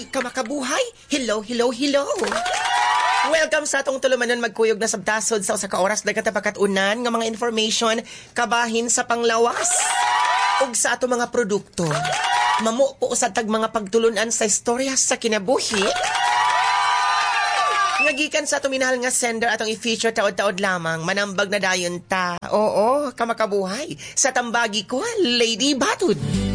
kamakabuhay. Hello, hello, hello. Welcome sa atong tulumanon magkuyog na sabtasod sa usa ka oras nagkatapakatunan nga mga information kabahin sa panglawas ug sa ato mga produkto. Mamo po usad tag mga pagtulunan sa istorya sa kinabuhi. Ngagikan sa atong minahal nga sender atong i-feature taod-taod lamang manambag na dayon ta. Oo, kamakabuhay sa tambagi ko, Lady Batud.